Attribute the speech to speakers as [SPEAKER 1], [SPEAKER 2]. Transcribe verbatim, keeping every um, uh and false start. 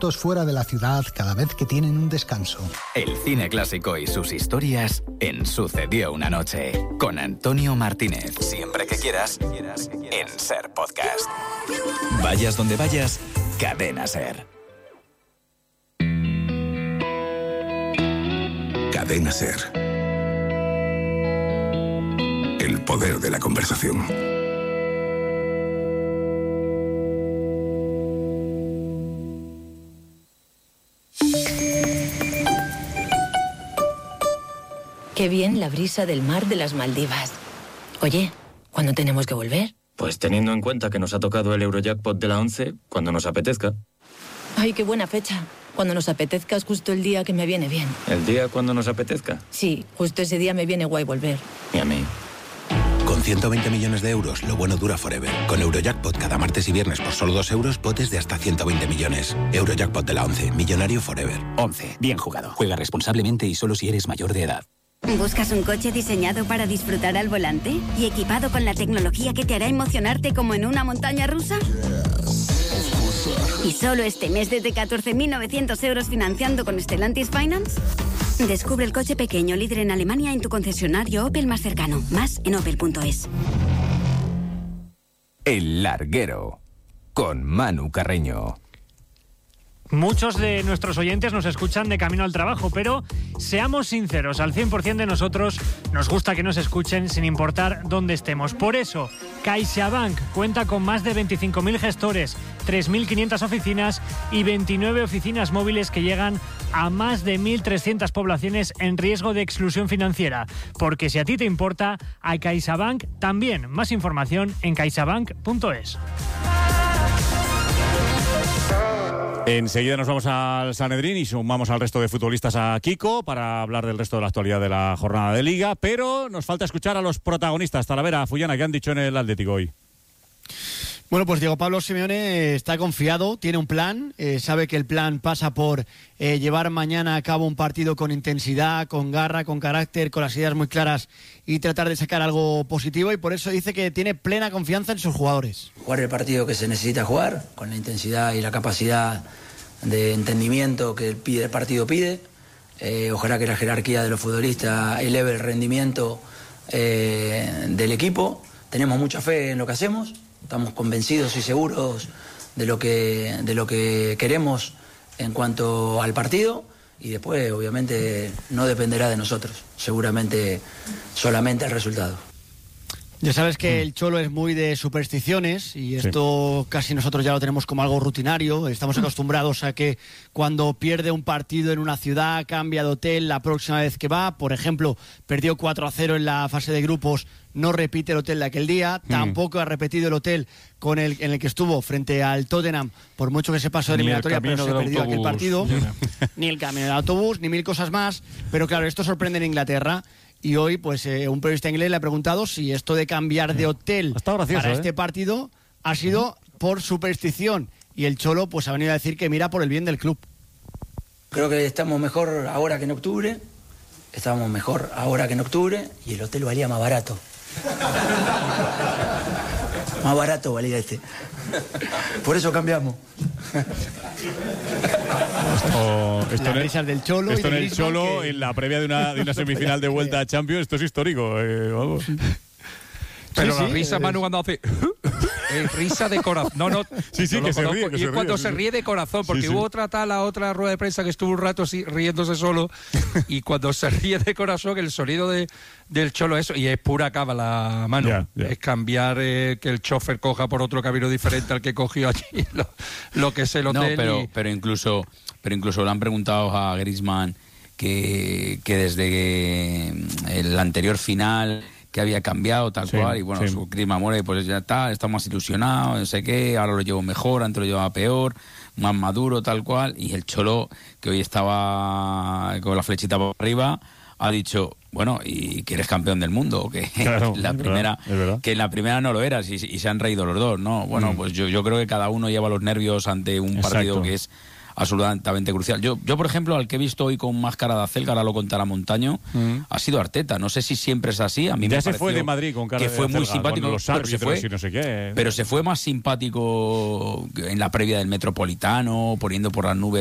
[SPEAKER 1] productos fuera de la ciudad cada vez que tienen un descanso.
[SPEAKER 2] El cine clásico y sus historias en Sucedió una noche, con Antonio Martínez. Siempre que quieras, en SER Podcast. Vayas donde vayas, Cadena SER.
[SPEAKER 3] Cadena SER. El poder de la conversación.
[SPEAKER 4] Qué bien la brisa del mar de las Maldivas. Oye, ¿cuándo tenemos que volver?
[SPEAKER 5] Pues teniendo en cuenta que nos ha tocado el Eurojackpot de la once, cuando nos apetezca.
[SPEAKER 4] Ay, qué buena fecha. Cuando nos apetezca es justo el día que me viene bien.
[SPEAKER 5] ¿El día cuando nos apetezca?
[SPEAKER 4] Sí, justo ese día me viene guay volver.
[SPEAKER 5] Y a mí.
[SPEAKER 6] Con ciento veinte millones de euros, lo bueno dura forever. Con Eurojackpot cada martes y viernes por solo dos euros, potes de hasta ciento veinte millones. Eurojackpot de la once, millonario forever.
[SPEAKER 2] once. Bien jugado. Juega responsablemente y solo si eres mayor de edad.
[SPEAKER 7] ¿Buscas un coche diseñado para disfrutar al volante y equipado con la tecnología que te hará emocionarte como en una montaña rusa? ¿Y solo este mes desde catorce mil novecientos euros financiando con Stellantis Finance? Descubre el coche pequeño líder en Alemania en tu concesionario Opel más cercano. Más en opel punto es.
[SPEAKER 2] El Larguero, con Manu Carreño.
[SPEAKER 8] Muchos de nuestros oyentes nos escuchan de camino al trabajo, pero seamos sinceros, al cien por ciento de nosotros nos gusta que nos escuchen sin importar dónde estemos. Por eso, CaixaBank cuenta con más de veinticinco mil gestores, tres mil quinientas oficinas y veintinueve oficinas móviles que llegan a más de mil trescientas poblaciones en riesgo de exclusión financiera. Porque si a ti te importa, a CaixaBank también. Más información en caixabank punto es.
[SPEAKER 9] Enseguida nos vamos al Sanedrín y sumamos al resto de futbolistas a Kiko para hablar del resto de la actualidad de la jornada de Liga, pero nos falta escuchar a los protagonistas. Talavera, Fullana, ¿qué han dicho en el Atlético hoy?
[SPEAKER 10] Bueno, pues Diego Pablo Simeone está confiado, tiene un plan, eh, sabe que el plan pasa por eh, llevar mañana a cabo un partido con intensidad, con garra, con carácter, con las ideas muy claras y tratar de sacar algo positivo, y por eso dice que tiene plena confianza en sus jugadores.
[SPEAKER 11] Jugar el partido que se necesita jugar, con la intensidad y la capacidad de entendimiento que el partido pide. Eh, ojalá que la jerarquía de los futbolistas eleve el rendimiento eh, del equipo. Tenemos mucha fe en lo que hacemos. Estamos convencidos y seguros de lo que, de lo que queremos en cuanto al partido, y después obviamente no dependerá de nosotros, seguramente solamente el resultado.
[SPEAKER 10] Ya sabes que el Cholo es muy de supersticiones y esto sí. Casi nosotros ya lo tenemos como algo rutinario. Estamos acostumbrados a que cuando pierde un partido en una ciudad cambia de hotel la próxima vez que va. Por ejemplo, perdió cuatro a cero en la fase de grupos, no repite el hotel de aquel día. Mm. Tampoco ha repetido el hotel con el, en el que estuvo frente al Tottenham, por mucho que se pasó de eliminatoria, pero se perdió aquel partido. Ni el camino del autobús, ni mil cosas más. Pero claro, esto sorprende en Inglaterra. Y hoy, pues, eh, un periodista inglés le ha preguntado si esto de cambiar de hotel gracioso, para ¿eh? este partido ha sido por superstición. Y el Cholo, pues, ha venido a decir que mira por el bien del club.
[SPEAKER 11] Creo que estamos mejor ahora que en octubre. Estamos mejor ahora que en octubre. Y el hotel valía más barato. Más barato valía este. Por eso cambiamos.
[SPEAKER 9] Oh, esto
[SPEAKER 10] Las risas del Cholo.
[SPEAKER 9] Esto
[SPEAKER 10] y de
[SPEAKER 9] en el
[SPEAKER 10] Griezmann,
[SPEAKER 9] Cholo,
[SPEAKER 10] que...
[SPEAKER 9] en la previa de una, de una semifinal de vuelta a Champions, esto es histórico. Eh, vamos.
[SPEAKER 12] Pero
[SPEAKER 10] sí,
[SPEAKER 12] la
[SPEAKER 10] sí,
[SPEAKER 12] risa,
[SPEAKER 10] es...
[SPEAKER 12] Manu, cuando hace... Eh, risa de corazón. No, no.
[SPEAKER 9] Sí, sí,
[SPEAKER 12] no
[SPEAKER 9] que se ríe. Que
[SPEAKER 12] y
[SPEAKER 9] se
[SPEAKER 12] es cuando
[SPEAKER 9] ríe,
[SPEAKER 12] se
[SPEAKER 9] sí.
[SPEAKER 12] ríe de corazón, porque
[SPEAKER 9] Sí, sí.
[SPEAKER 12] hubo otra tal, la otra rueda de prensa que estuvo un rato así, riéndose solo, y cuando se ríe de corazón, el sonido de, del Cholo, eso, y es pura cábala, Manu.
[SPEAKER 9] Ya, ya.
[SPEAKER 12] Es cambiar eh, que el chofer coja por otro camino diferente al que cogió allí, lo, lo que es el hotel.
[SPEAKER 13] No, pero,
[SPEAKER 12] y...
[SPEAKER 13] pero incluso pero incluso le han preguntado a Griezmann que, que desde que el anterior final que había cambiado tal sí, cual, y bueno, sí. su Griezmann muere, pues ya está, está más ilusionado, no sé qué, ahora lo llevo mejor, antes lo llevaba peor, más maduro, tal cual, y el Cholo, que hoy estaba con la flechita por arriba, ha dicho, bueno, y que eres campeón del mundo, que
[SPEAKER 9] claro,
[SPEAKER 13] la
[SPEAKER 9] es
[SPEAKER 13] primera,
[SPEAKER 9] verdad, es verdad.
[SPEAKER 13] que en la primera no lo eras, y, y se han reído los dos, ¿no? Bueno, mm. pues yo, yo creo que cada uno lleva los nervios ante un
[SPEAKER 9] Exacto.
[SPEAKER 13] partido que es absolutamente crucial. Yo, yo, por ejemplo, al que he visto hoy con más cara de acelga, ahora lo contará Montaño, mm. ha sido Arteta. No sé si siempre es así. A mí
[SPEAKER 9] ya
[SPEAKER 13] me
[SPEAKER 9] se fue de Madrid con cara
[SPEAKER 13] que
[SPEAKER 9] de
[SPEAKER 13] fue
[SPEAKER 9] acelga,
[SPEAKER 13] muy simpático,
[SPEAKER 9] los
[SPEAKER 13] pero se fue,
[SPEAKER 9] y no sé qué.
[SPEAKER 13] pero se fue más simpático en la previa del Metropolitano, poniendo por las nubes